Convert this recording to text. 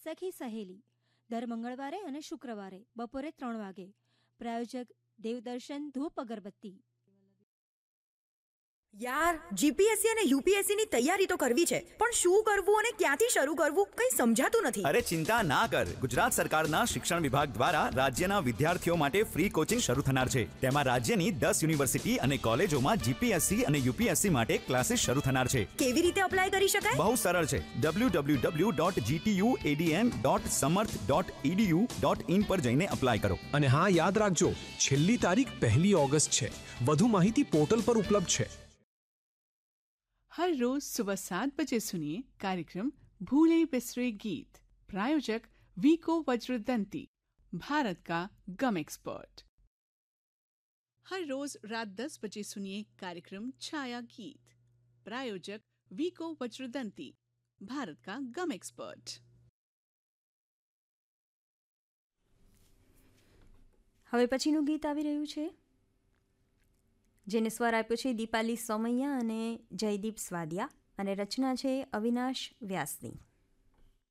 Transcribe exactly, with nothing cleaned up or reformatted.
સખી સહેલી દર મંગળવારે અને શુક્રવારે બપોરે ત્રણ વાગે. પ્રાયોજક દેવદર્શન ધૂપ અગરબત્તી. યાર, જીપીએસસી અને યુપીએસસી ની તૈયારી તો કરવી છે, પણ શું કરવું અને ક્યાંથી શરૂ કરવું કંઈ સમજાતું નથી. અરે ચિંતા ના કર, ગુજરાત સરકારના શિક્ષણ વિભાગ દ્વારા રાજ્યના વિદ્યાર્થીઓ માટે ફ્રી કોચિંગ શરૂ થનાર છે. તેમાં રાજ્યની દસ યુનિવર્સિટી અને કોલેજોમાં જીપીએસસી અને યુપીએસસી માટે ક્લાસીસ શરૂ થનાર છે. કેવી રીતે અપ્લાય કરી શકાય? બહુ સરળ છે. W W W dot જીટીયુએડીએમ dot સમર્થ ડોટ ઈડીયુ ડોટ ઇન પર જઈને અપ્લાય કરો. અને હા, યાદ રાખજો, છેલ્લી તારીખ પહેલી ઓગસ્ટ છે. વધુ માહિતી પોર્ટલ પર ઉપલબ્ધ છે. हर रोज सुबह सात बजे सुनिए कार्यक्रम भूले बिसरे गीत. प्रायोजक वीको वज्रदंती, भारत का गम एक्सपर्ट. हर रोज रात दस बजे सुनिए कार्यक्रम छाया गीत. प्रायोजक वीको वज्रदंती, भारत का गम एक्सपर्ट. હવે પછીનું ગીત આવી રહ્યું છે, જેને સ્વર આપ્યો છે દીપાલી સોમૈયા અને જયદીપ સ્વાદિયા, અને રચના છે અવિનાશ વ્યાસની.